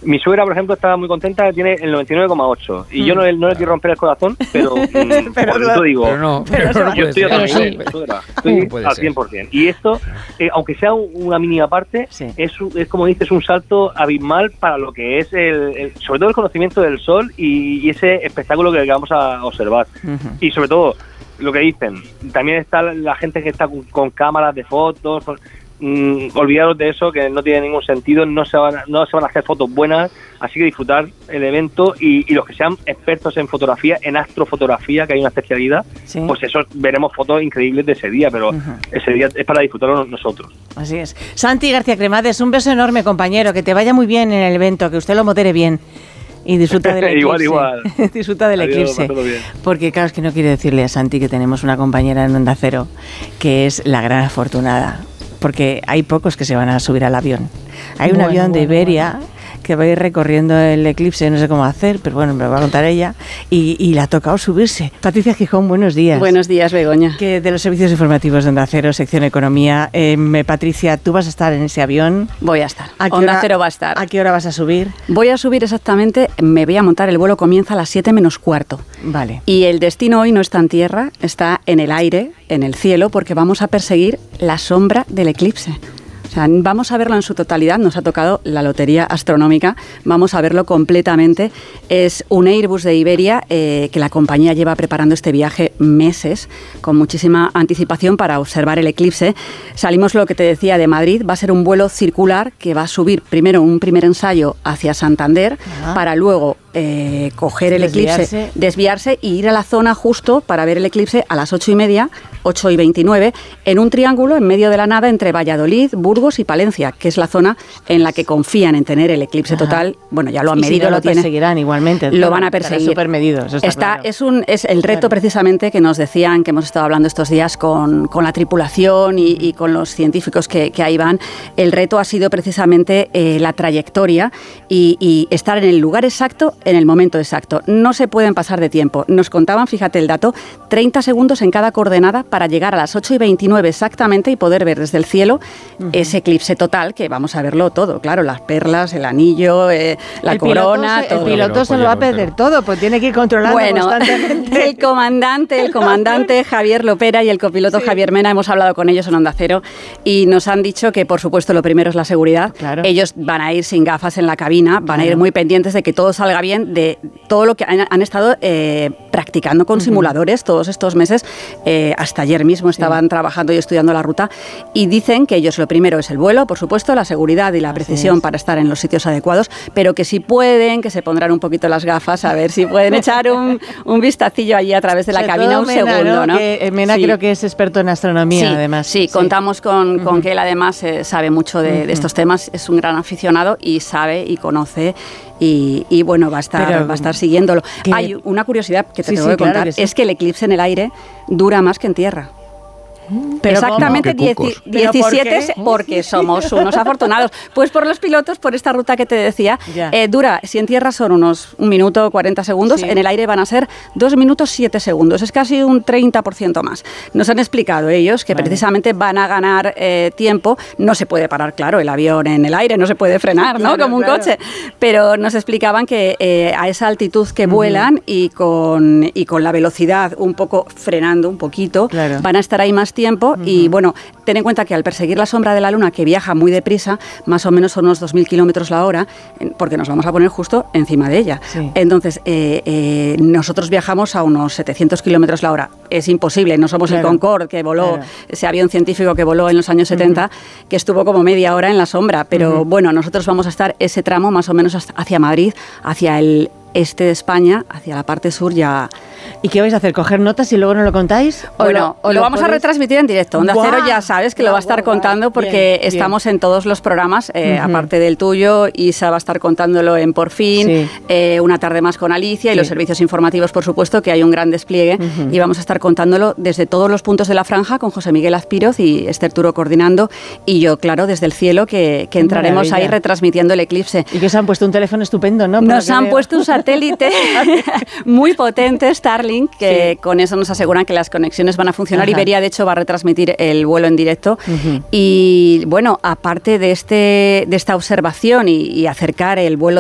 Mi suegra, por ejemplo, estaba muy contenta, tiene el 99,8 y yo no le quiero romper el corazón, pero por eso digo, yo estoy al 100%. Y esto, aunque sea una mínima parte, es como dices, un salto abismal para lo que es sobre todo el conocimiento del sol y ese espectáculo que vamos a observar. Y sobre todo, lo que dicen, también está la gente que está con cámaras de fotos. Olvidaros de eso, que no tiene ningún sentido, no se van a hacer fotos buenas, así que disfrutar el evento y los que sean expertos en fotografía, en astrofotografía, que hay una especialidad, pues eso, veremos fotos increíbles de ese día, pero ese día es para disfrutarlo nosotros. Así es. Santi García Cremades, un beso enorme, compañero, que te vaya muy bien en el evento, que usted lo modere bien. Y disfruta del eclipse. igual. Disfruta del eclipse. Porque claro, es que no quiero decirle a Santi que tenemos una compañera en Onda Cero que es la gran afortunada. Porque hay pocos que se van a subir al avión. Hay un avión de Iberia que va a ir recorriendo el eclipse, no sé cómo hacer, pero bueno, me lo va a contar ella, y le ha tocado subirse. Patricia Gijón, buenos días. Buenos días, Begoña. Que de los servicios informativos de Onda Cero, sección Economía. Patricia, ¿tú vas a estar en ese avión? Voy a estar. Onda Cero va a estar. ¿A qué hora vas a subir? Voy a subir exactamente, me voy a montar, el vuelo comienza a las 7 menos cuarto. Vale. Y el destino hoy no está en tierra, está en el aire, en el cielo, porque vamos a perseguir la sombra del eclipse. O sea, vamos a verlo en su totalidad, nos ha tocado la lotería astronómica, vamos a verlo completamente. Es un Airbus de Iberia que la compañía lleva preparando este viaje meses, con muchísima anticipación para observar el eclipse. Salimos, lo que te decía, de Madrid, va a ser un vuelo circular que va a subir primero un primer ensayo hacia Santander, para luego coger el eclipse, desviarse y ir a la zona justo para ver el eclipse a las 8:30, 8:29, en un triángulo en medio de la nada entre Valladolid, Burgos y Palencia, que es la zona en la que confían en tener el eclipse total. Bueno, ya lo han medido, si no, lo tienen. Perseguirán igualmente. Lo van a perseguir. Súper medidos. Claro. Es el reto precisamente que nos decían, que hemos estado hablando estos días con la tripulación y con los científicos que ahí van. El reto ha sido precisamente la trayectoria y estar en el lugar exacto, en el momento exacto. No se pueden pasar de tiempo. Nos contaban, fíjate el dato, 30 segundos en cada coordenada para llegar a las 8:29 exactamente y poder ver desde el cielo ese eclipse total, que vamos a verlo todo, claro, las perlas, el anillo, la corona, todo. El piloto se lo va a perder todo, pues tiene que ir controlando constantemente. El comandante Javier Lopera y el copiloto Javier Mena, hemos hablado con ellos en Onda Cero y nos han dicho que, por supuesto, lo primero es la seguridad. Claro. Ellos van a ir sin gafas en la cabina, van a ir muy pendientes de que todo salga bien, de todo lo que han estado practicando con simuladores todos estos meses. Hasta ayer mismo estaban trabajando y estudiando la ruta, y dicen que ellos lo primero es el vuelo, por supuesto, la seguridad y la precisión para estar en los sitios adecuados, pero que si pueden, que se pondrán un poquito las gafas, a ver si pueden echar un vistacillo allí a través de la cabina un segundo, ¿no? Mena creo que es experto en astronomía, además. Sí, contamos con que él además sabe mucho de estos temas, es un gran aficionado y sabe y conoce. Y bueno, va a estar siguiéndolo. Hay una curiosidad que te tengo que contar, es que el eclipse en el aire dura más que en tierra. Pero exactamente 17, porque somos unos afortunados. Pues por los pilotos, por esta ruta que te decía, dura, si en tierra son unos 1 minuto 40 segundos, en el aire van a ser 2 minutos 7 segundos, es casi un 30% más. Nos han explicado ellos que precisamente van a ganar tiempo, no se puede parar, claro, el avión en el aire, no se puede frenar, ¿no? Como un coche, pero nos explicaban que a esa altitud que vuelan y con la velocidad un poco frenando un poquito, van a estar ahí más tiempo y bueno, ten en cuenta que al perseguir la sombra de la Luna, que viaja muy deprisa, más o menos son unos 2.000 kilómetros la hora, porque nos vamos a poner justo encima de ella. Entonces, nosotros viajamos a unos 700 kilómetros la hora. Es imposible, no somos el Concorde que voló, ese avión científico que voló en los años 70, que estuvo como media hora en la sombra, pero bueno, nosotros vamos a estar ese tramo más o menos hacia Madrid, hacia el este de España, hacia la parte sur ya. ¿Y qué vais a hacer? ¿Coger notas y luego no lo contáis? Bueno, lo vamos a retransmitir en directo. Onda Cero ya sabes que lo va a estar contando porque estamos en todos los programas, aparte del tuyo. Isa va a estar contándolo en Por Fin, Una tarde más con Alicia y los servicios informativos, por supuesto, que hay un gran despliegue y vamos a estar contándolo desde todos los puntos de la franja con José Miguel Azpiroz y Esther Turo coordinando y yo, claro, desde el cielo que entraremos ahí retransmitiendo el eclipse. Y que os han puesto un teléfono estupendo, ¿no? Nos han puesto un satélite muy potente, Starlink, que con eso nos aseguran que las conexiones van a funcionar. Iberia, de hecho, va a retransmitir el vuelo en directo. Y bueno, aparte de esta observación y acercar el vuelo